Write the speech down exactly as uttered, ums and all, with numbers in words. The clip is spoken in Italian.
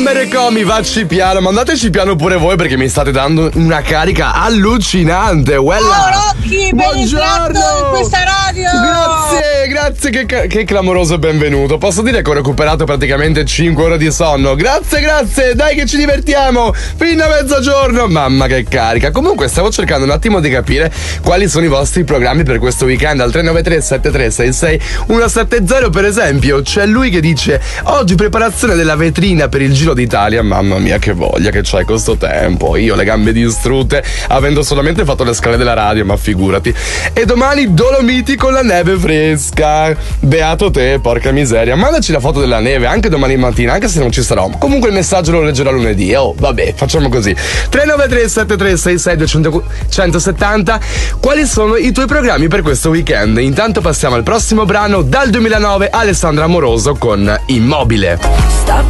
Merecomi, vacci piano, mandateci piano pure voi perché mi state dando una carica allucinante. Well, ciao Rocky, ben entrato in questa radio. Grazie, grazie, che, che clamoroso benvenuto. Posso dire che ho recuperato praticamente cinque ore di sonno. Grazie, grazie, dai che ci divertiamo fino a mezzogiorno. Mamma che carica. Comunque stavo cercando un attimo di capire quali sono i vostri programmi per questo weekend. Al tre nove tre sette tre sei sei uno sette zero per esempio c'è lui che dice: oggi preparazione della vetrina per il Giro d'Italia. Mamma mia che voglia che c'hai con sto tempo. Io le gambe distrutte avendo solamente fatto le scale della radio, ma figurati. E domani Dolomiti con la neve fresca. Beato te, porca miseria. Mandaci la foto della neve anche domani mattina, anche se non ci sarò. Comunque il messaggio lo leggerò lunedì. Oh vabbè, facciamo così. tre nove tre sette tre sei sei due uno sette zero. Quali sono i tuoi programmi per questo weekend? Intanto passiamo al prossimo brano dal duemilanove, Alessandra Amoroso con Immobile.